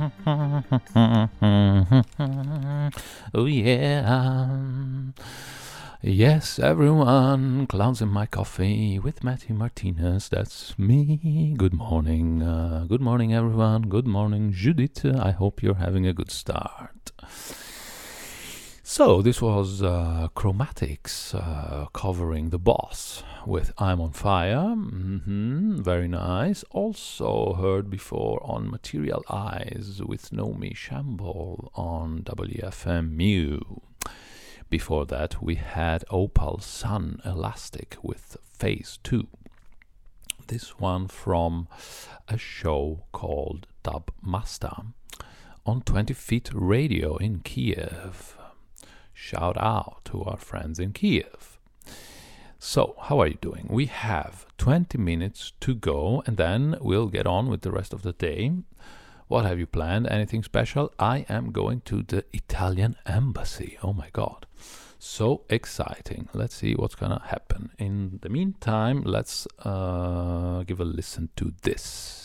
Oh yeah. Yes, everyone. Clowns in my coffee with Matthew Martinez. That's me. Good morning. Good morning, everyone. Good morning, Judith. I hope you're having a good start. So, this was Chromatics covering The Boss with I'm on Fire. Very nice. Also heard before on Material Eyes with Naomi Shambol on WFMU. Before that, we had Opal Sun Elastic with Phase 2. This one from a show called Dub Master on 20 Feet Radio in Kiev. Shout out to our friends in Kiev. So, how are you doing? We have 20 minutes to go and then we'll get on with the rest of the day. What have you planned? Anything special? I am going to the Italian embassy. Oh my god. So exciting. Let's see what's gonna happen. In the meantime, let's give a listen to this.